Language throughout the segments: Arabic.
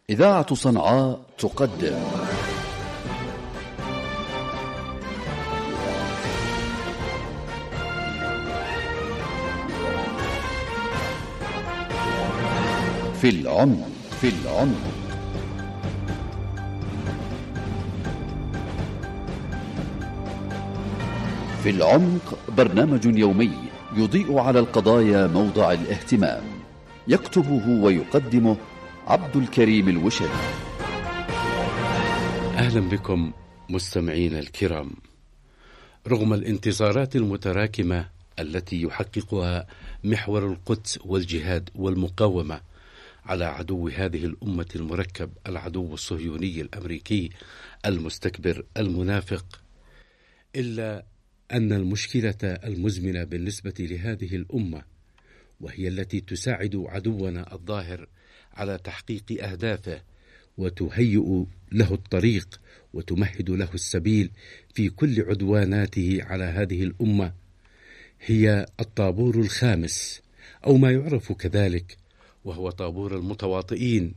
إذاعة صنعاء تقدم في العمق. في العمق برنامج يومي يضيء على القضايا موضع الاهتمام، يكتبه ويقدمه عبد الكريم الوشري. أهلا بكم مستمعين الكرام. رغم الانتصارات المتراكمة التي يحققها محور القدس والجهاد والمقاومة على عدو هذه الأمة المركب، العدو الصهيوني الأمريكي المستكبر المنافق، إلا أن المشكلة المزمنة بالنسبة لهذه الأمة، وهي التي تساعد عدونا الظاهر على تحقيق أهدافه وتهيئ له الطريق وتمهد له السبيل في كل عدواناته على هذه الأمة، هي الطابور الخامس أو ما يعرف كذلك، وهو طابور المتواطئين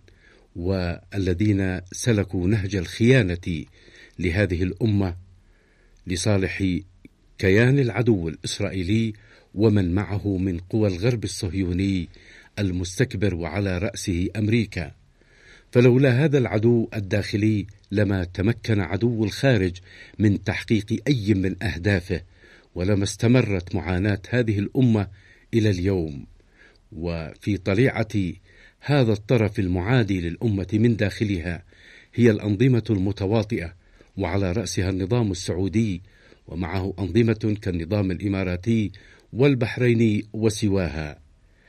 والذين سلكوا نهج الخيانة لهذه الأمة لصالح كيان العدو الإسرائيلي ومن معه من قوى الغرب الصهيوني المستكبر وعلى رأسه أمريكا. فلولا هذا العدو الداخلي لما تمكن عدو الخارج من تحقيق أي من أهدافه، ولما استمرت معاناة هذه الأمة إلى اليوم. وفي طليعة هذا الطرف المعادي للأمة من داخلها هي الأنظمة المتواطئة، وعلى رأسها النظام السعودي، ومعه أنظمة كالنظام الإماراتي والبحريني وسواها.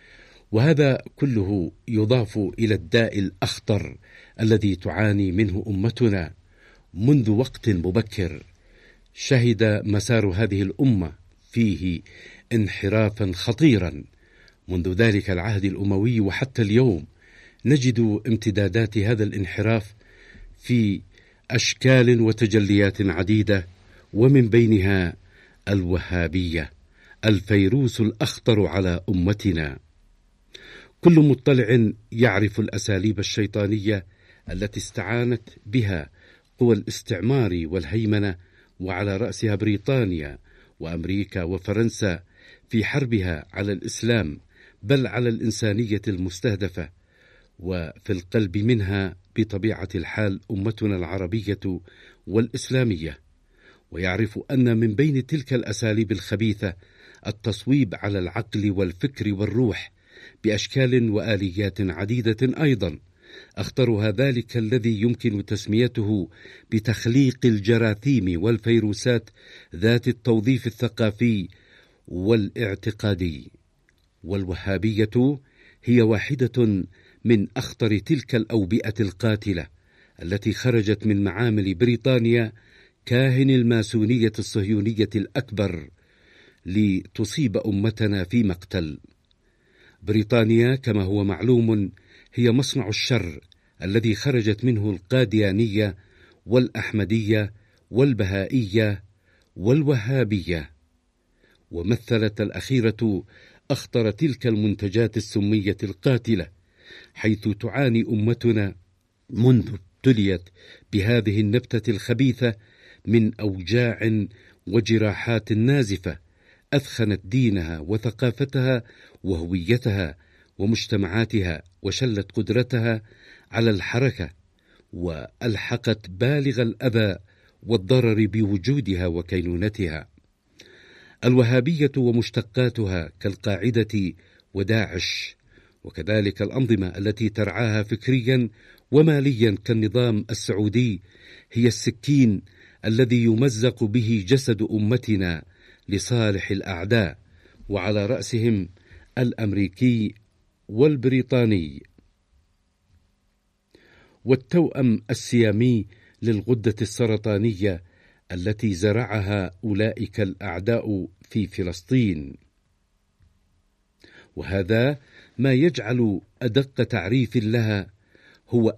وهذا كله يضاف إلى الداء الأخطر الذي تعاني منه أمتنا منذ وقت مبكر. شهد مسار هذه الأمة فيه انحرافا خطيرا منذ ذلك العهد الأموي وحتى اليوم. نجد امتدادات هذا الانحراف في أشكال وتجليات عديدة، ومن بينها الوهابية، الفيروس الأخطر على أمتنا. كل مطلع يعرف الأساليب الشيطانية التي استعانت بها قوى الاستعمار والهيمنة، وعلى رأسها بريطانيا وأمريكا وفرنسا في حربها على الإسلام، بل على الإنسانية المستهدفة. وفي القلب منها بطبيعة الحال أمتنا العربية والإسلامية. ويعرف أن من بين تلك الأساليب الخبيثة التصويب على العقل والفكر والروح بأشكال وآليات عديدة أيضا، أخطرها ذلك الذي يمكن تسميته بتخليق الجراثيم والفيروسات ذات التوظيف الثقافي والاعتقادي. والوهابية هي واحدة من أخطر تلك الأوبئة القاتلة التي خرجت من معامل بريطانيا كاهن الماسونية الصهيونية الأكبر لتصيب أمتنا في مقتل. بريطانيا كما هو معلوم هي مصنع الشر الذي خرجت منه القاديانية والأحمدية والبهائية والوهابية. ومثلت الأخيرة أخطر تلك المنتجات السمية القاتلة، حيث تعاني أمتنا منذ ابتليت بهذه النبتة الخبيثة من أوجاع وجراحات نازفة أثخنت دينها وثقافتها وهويتها ومجتمعاتها، وشلت قدرتها على الحركة، وألحقت بالغ الأذى والضرر بوجودها وكينونتها. الوهابية ومشتقاتها كالقاعدة وداعش، وكذلك الأنظمة التي ترعاها فكريا وماليا كالنظام السعودي، هي السكين الذي يمزق به جسد أمتنا لصالح الأعداء، وعلى رأسهم الأمريكي والبريطاني، والتوأم السيامي للغدة السرطانية التي زرعها أولئك الأعداء في فلسطين. وهذا ما يجعل أدق تعريف لها هو